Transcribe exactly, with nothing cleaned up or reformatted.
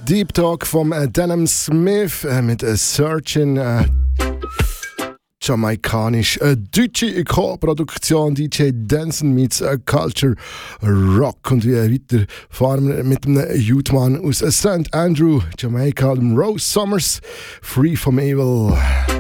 Deep Talk vom äh, Denim Smith äh, mit äh, Searching. Äh, Jamaikanisch, äh, deutsche Co-Produktion, D J Denson meets äh, Culture Rock. Und äh, weiter fahren wir mit einem Youthman aus äh, Saint Andrew, Jamaika, dem Rose Summers, Free from Evil.